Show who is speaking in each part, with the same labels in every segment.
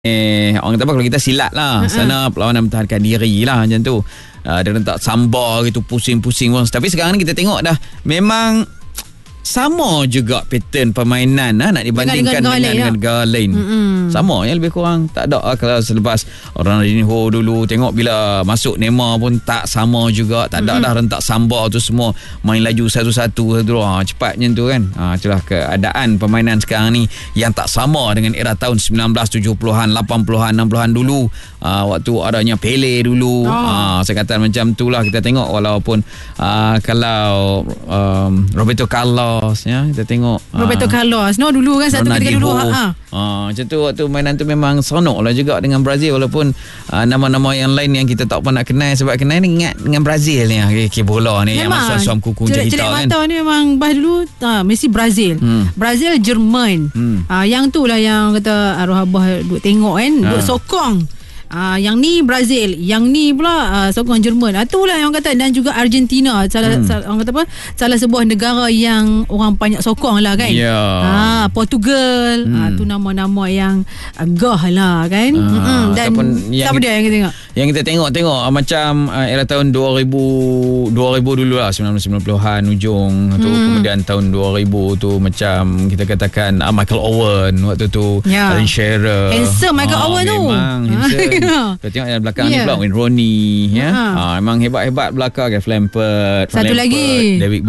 Speaker 1: Orang kata apa, kalau kita silat lah, sana perlawanan mempertahankan diri lah macam tu. Dia rentak sambar gitu, pusing-pusing. Tapi sekarang ni kita tengok dah memang sama juga pattern permainan nak dibandingkan dengan negara lain. Sama yang lebih kurang. Tak ada kalau selepas Ronaldinho dulu, tengok bila masuk Neymar pun tak sama juga. Tak ada dah rentak sambar tu semua, main laju satu-satu cepat macam tu kan. Itulah keadaan permainan sekarang ni yang tak sama dengan era tahun 1970-an, 80-an, 60-an dulu. Waktu adanya Pele dulu. Saya kata macam tu lah. Kita tengok walaupun kalau Roberto Carlos ya, kita tengok
Speaker 2: Roberto Carlos dulu kan, satu ketika dulu
Speaker 1: macam tu. Waktu mainan tu memang seronok lah juga dengan Brazil, walaupun nama-nama yang lain yang kita tak pernah kenal, sebab kenal ni ingat dengan Brazil ni bola ni memang, yang suam kuku jahita kan.
Speaker 2: Mata ni memang bah dulu mesti Brazil. Brazil, Jerman. Yang tu lah yang kata arwah abah duk tengok kan, duk sokong. Yang ni Brazil, yang ni pula sokong Jerman. Itulah yang kata. Dan juga Argentina, orang kata apa, salah sebuah negara yang orang banyak sokong lah kan. Portugal, tu nama-nama yang gah lah kan. Dan siapa dia yang kita tengok?
Speaker 1: Yang kita tengok macam era tahun 2000 dulu lah, 1990-an ujung tu. Kemudian tahun 2000 tu macam kita katakan Michael Owen waktu tu, Alan Shearer,
Speaker 2: handsome Michael Owen tu
Speaker 1: memang handsome. Kita tengok yang belakang ni pula Wayne Rooney memang hebat-hebat belakang kan.
Speaker 2: Satu lagi
Speaker 1: David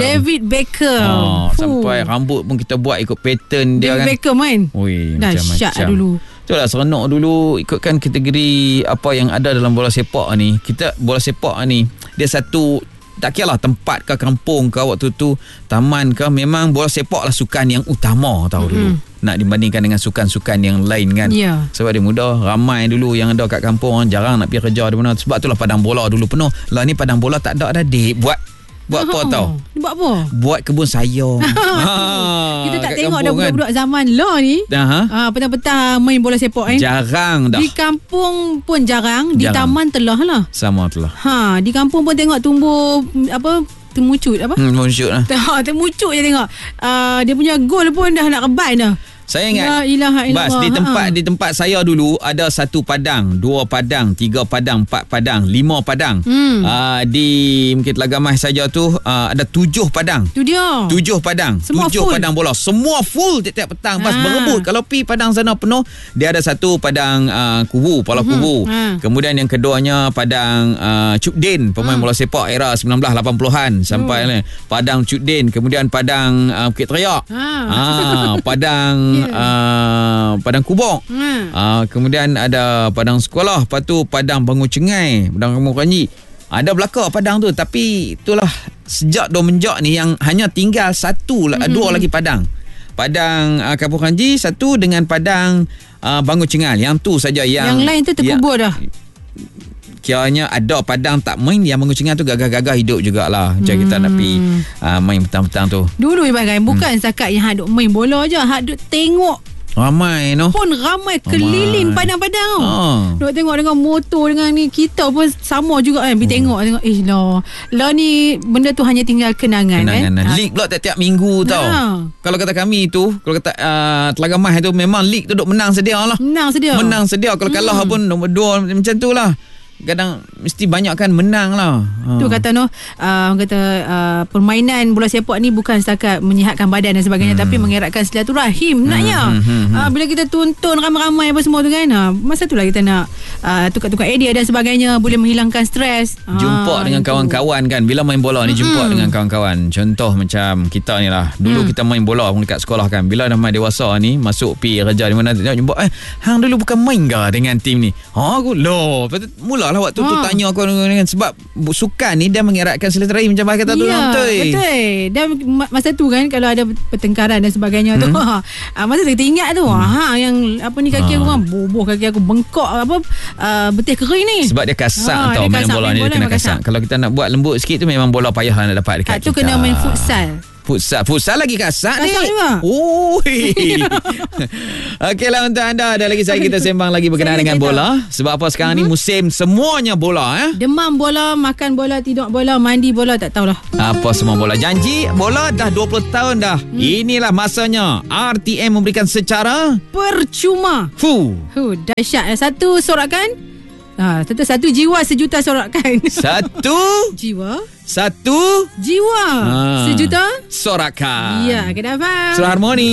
Speaker 1: Beckham. Sampai rambut pun kita buat ikut pattern dia kan.
Speaker 2: David Beckham kan.
Speaker 1: Macam-macam
Speaker 2: dulu.
Speaker 1: Itulah seronok dulu ikutkan kategori apa yang ada dalam bola sepak ni. Bola sepak ni dia satu, tak kira lah tempat ke kampung ke waktu tu, taman ke, memang bola sepak lah sukan yang utama tahu dulu. Nak dibandingkan dengan sukan-sukan yang lain kan. Sebab dia mudah, ramai dulu yang ada kat kampung, jarang nak pergi kerja di mana. Sebab itulah padang bola dulu penuh. Lah ni padang bola tak ada dik. Buat apa tau?
Speaker 2: Buat apa?
Speaker 1: Buat kebun sayur.
Speaker 2: Kita tak tengok dah budak-budak zaman lah ni. Petang-petang main bola sepak kan.
Speaker 1: Jarang dah.
Speaker 2: Di kampung pun jarang. Di taman telah lah.
Speaker 1: Sama telah.
Speaker 2: Di kampung pun tengok tumbuh apa, temucut apa?
Speaker 1: Temucut lah.
Speaker 2: Temucut je tengok. Dia punya gol pun dah nak reban dah.
Speaker 1: Saya ingat Bas, di tempat saya dulu ada 1 padang, 2 padang, 3 padang, 4 padang, 5 padang. Di mungkin Telaga Mas saja tu ada 7 padang. Tu dia. 7 padang. Semua 7 full. Padang bola. Semua full tiap-tiap petang. Bas berebut. Kalau pi padang sana penuh, dia ada 1 padang kubu, Pala Kubu. Kemudian yang keduanya padang Cuk Din, pemain bola sepak era 1980-an sampai padang Cuk Din. Kemudian padang Bukit Teriak. Padang Padang Kubok. Kemudian ada padang sekolah, lepas tu padang Bangun Cengai, padang Kampung Kranji. Ada belakang padang tu, tapi itulah sejak menjak ni yang hanya tinggal 2 lagi padang. Padang Kampung Kranji 1 dengan padang Bangun Cengai. Yang tu saja yang
Speaker 2: lain tu terkubur dah.
Speaker 1: Kiranya ada padang tak main, yang Bangun Cengai tu gagah-gagah hidup jugalah. Macam kita nak pergi main petang-petang tu.
Speaker 2: Dulu Ibagai bukan setakat yang hak duk main bola je, hak duk tengok
Speaker 1: ramai
Speaker 2: pun ramai keliling padang-padang tau. Duk tengok dengan motor, dengan ni kita pun sama juga kan. Pergi tengok lah ni benda tu hanya tinggal kenangan kan.
Speaker 1: Lig pula tiap-tiap minggu tau. Kalau kata kami tu, kalau kata Telaga Mas tu, memang lig tu duk menang sedia lah. Menang sedia. Kalau kalah pun nombor 2 macam tu lah. Kadang mesti banyak kan menang lah.
Speaker 2: Tu kata permainan bola sepak ni bukan setakat menyihatkan badan dan sebagainya, tapi mengeratkan silaturahim naknya. Bila kita tonton ramai-ramai apa semua tu kan, masa tu lah kita nak tukar-tukar idea dan sebagainya, boleh menghilangkan stres.
Speaker 1: Jumpa dengan kawan-kawan kan. Bila main bola ni jumpa dengan kawan-kawan. Contoh macam kita ni lah, dulu kita main bola pun dekat sekolah kan. Bila dah main dewasa ni, masuk pergi kerja di mana, jumpa hang dulu bukan main ke dengan tim ni? Aku mula lah waktu tu tanya aku dengan, sebab sukan ni dia mengeratkan silaturahim macam bahasa kata tu.
Speaker 2: Betul. Dan masa tu kan kalau ada pertengkaran dan sebagainya tu, masa tu kita ingat tu yang apa ni, kaki aku kan boboh, kaki aku bengkok betis kering ni.
Speaker 1: Sebab dia kasar tau, main bola ni dia kena kasar. Kalau kita nak buat lembut sikit tu memang bola payah nak dapat dekat
Speaker 2: tu kita. Kena main futsal.
Speaker 1: Futsal lagi kasar ni.
Speaker 2: Kasar juga.
Speaker 1: Okeylah untuk anda. Ada lagi saya kita sembang lagi berkenaan dengan bola. Sebab apa sekarang ni musim semuanya bola.
Speaker 2: Demam bola, makan bola, tidur bola, mandi bola, tak tahulah.
Speaker 1: Apa semua bola. Janji bola dah 20 tahun dah. Inilah masanya RTM memberikan secara
Speaker 2: percuma. Dahsyat. Satu sorakan. Satu jiwa sejuta sorakan.
Speaker 1: Satu
Speaker 2: jiwa
Speaker 1: sejuta
Speaker 2: sorakan. Ya, kenapa?
Speaker 1: Surah Harmoni.